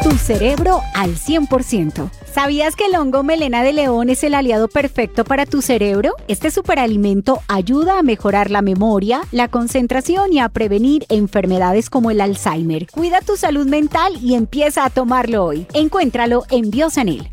Tu cerebro al 100%. ¿Sabías que el hongo melena de león es el aliado perfecto para tu cerebro? Este superalimento ayuda a mejorar la memoria, la concentración y a prevenir enfermedades como el Alzheimer. Cuida tu salud mental y empieza a tomarlo hoy. Encuéntralo en Biosanil.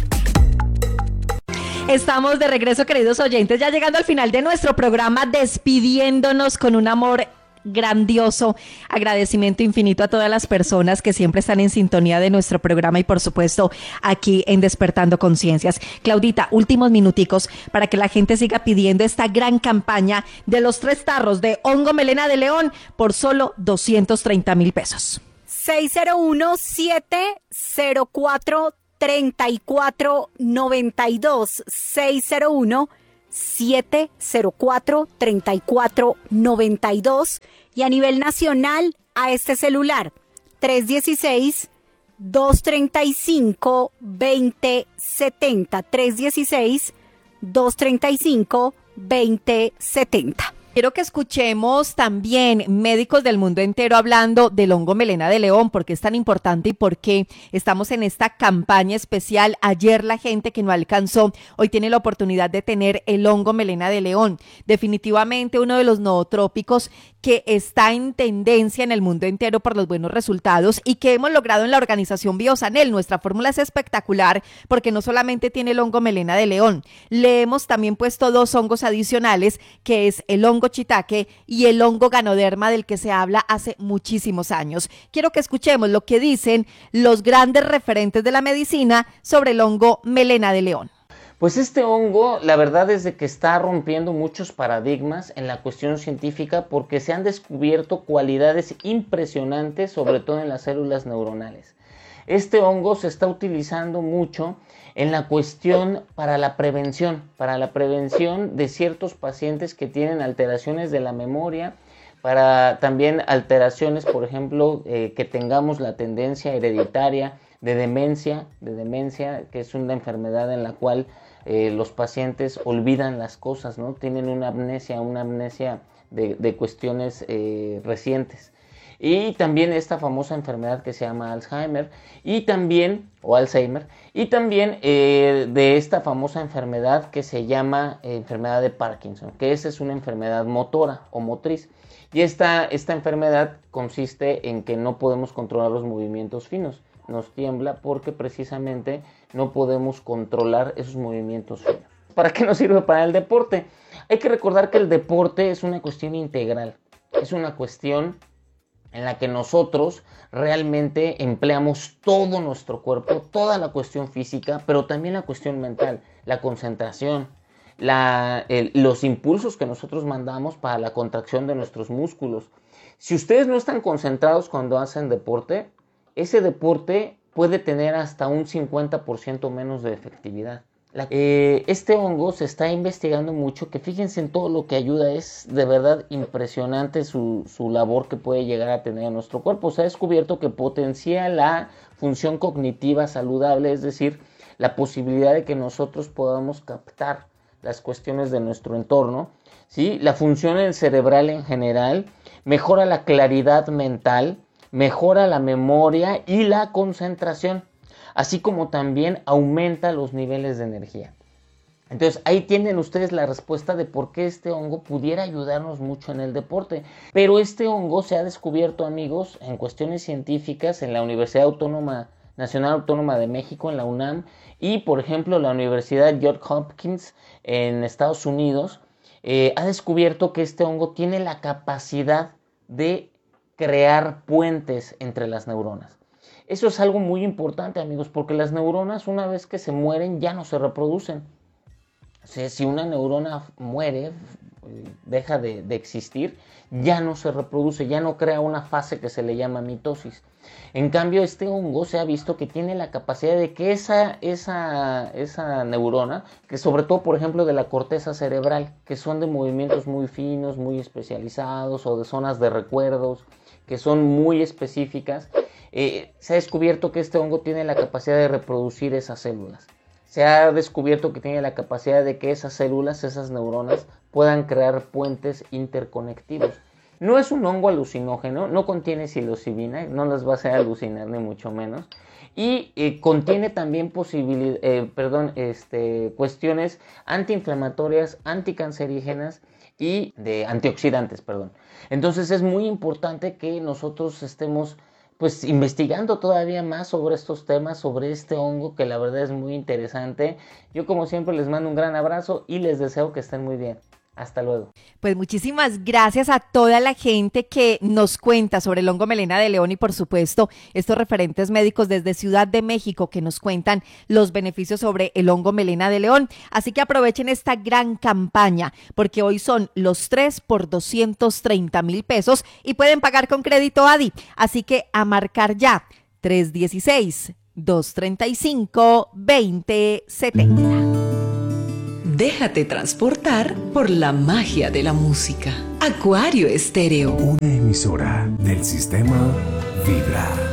Estamos de regreso, queridos oyentes, ya llegando al final de nuestro programa, despidiéndonos con un amor grandioso, agradecimiento infinito a todas las personas que siempre están en sintonía de nuestro programa y por supuesto aquí en Despertando Conciencias. Claudita, últimos minuticos para que la gente siga pidiendo esta gran campaña de los 3 tarros de hongo melena de león por solo 230,000 pesos. 601-704-3492, 601-704-3492 y a nivel nacional a este celular 316-235-2070, 316-235-2070. Quiero que escuchemos también médicos del mundo entero hablando del hongo melena de león, porque es tan importante y por qué estamos en esta campaña especial. Ayer la gente que no alcanzó, hoy tiene la oportunidad de tener el hongo melena de león. Definitivamente uno de los nootrópicos que está en tendencia en el mundo entero por los buenos resultados y que hemos logrado en la organización Biosanel. Nuestra fórmula es espectacular porque no solamente tiene el hongo melena de león, le hemos también puesto 2 hongos adicionales, que es el hongo shiitake y el hongo ganoderma, del que se habla hace muchísimos años. Quiero que escuchemos lo que dicen los grandes referentes de la medicina sobre el hongo melena de león. Pues este hongo, la verdad es de que está rompiendo muchos paradigmas en la cuestión científica porque se han descubierto cualidades impresionantes, sobre todo en las células neuronales. Este hongo se está utilizando mucho en la cuestión para la prevención de ciertos pacientes que tienen alteraciones de la memoria, para también alteraciones, por ejemplo, que tengamos la tendencia hereditaria de demencia, que es una enfermedad en la cual los pacientes olvidan las cosas, ¿no? Tienen una amnesia de cuestiones recientes. Y también esta famosa enfermedad que se llama Alzheimer, y también de esta famosa enfermedad que se llama enfermedad de Parkinson, que esa es una enfermedad motora o motriz. Y esta enfermedad consiste en que no podemos controlar los movimientos finos. Nos tiembla porque precisamente no podemos controlar esos movimientos finos. ¿Para qué nos sirve para el deporte? Hay que recordar que el deporte es una cuestión integral, es una cuestión en la que nosotros realmente empleamos todo nuestro cuerpo, toda la cuestión física, pero también la cuestión mental, la concentración, los impulsos que nosotros mandamos para la contracción de nuestros músculos. Si ustedes no están concentrados cuando hacen deporte, ese deporte puede tener hasta un 50% menos de efectividad. Este hongo se está investigando mucho, que fíjense en todo lo que ayuda, es de verdad impresionante su labor que puede llegar a tener en nuestro cuerpo. Se ha descubierto que potencia la función cognitiva saludable, es decir, la posibilidad de que nosotros podamos captar las cuestiones de nuestro entorno, ¿sí? La función cerebral en general, mejora la claridad mental, mejora la memoria y la concentración, así como también aumenta los niveles de energía. Entonces ahí tienen ustedes la respuesta de por qué este hongo pudiera ayudarnos mucho en el deporte. Pero este hongo se ha descubierto, amigos, en cuestiones científicas en la Universidad Nacional Autónoma de México, en la UNAM, y por ejemplo la Universidad Johns Hopkins en Estados Unidos, ha descubierto que este hongo tiene la capacidad de crear puentes entre las neuronas. Eso es algo muy importante, amigos, porque las neuronas, una vez que se mueren, ya no se reproducen. O sea, si una neurona muere, deja de existir, ya no se reproduce, ya no crea una fase que se le llama mitosis. En cambio, este hongo se ha visto que tiene la capacidad de que esa neurona, que sobre todo, por ejemplo, de la corteza cerebral, que son de movimientos muy finos, muy especializados, o de zonas de recuerdos, que son muy específicas, se ha descubierto que este hongo tiene la capacidad de reproducir esas células. Se ha descubierto que tiene la capacidad de que esas células, esas neuronas, puedan crear puentes interconectivos. No es un hongo alucinógeno, no contiene psilocibina, no las va a hacer alucinar ni mucho menos. Y contiene también cuestiones antiinflamatorias, anticancerígenas y de antioxidantes, perdón. Entonces es muy importante que nosotros estemos pues investigando todavía más sobre estos temas, sobre este hongo que la verdad es muy interesante. Yo como siempre les mando un gran abrazo y les deseo que estén muy bien. Hasta luego. Pues muchísimas gracias a toda la gente que nos cuenta sobre el hongo melena de león y por supuesto estos referentes médicos desde Ciudad de México que nos cuentan los beneficios sobre el hongo melena de león. Así que aprovechen esta gran campaña porque hoy son los 3 por 230,000 pesos y pueden pagar con crédito ADI. Así que a marcar ya 316-235-2070. Déjate transportar por la magia de la música. Acuario Estéreo. Una emisora del sistema Vibra.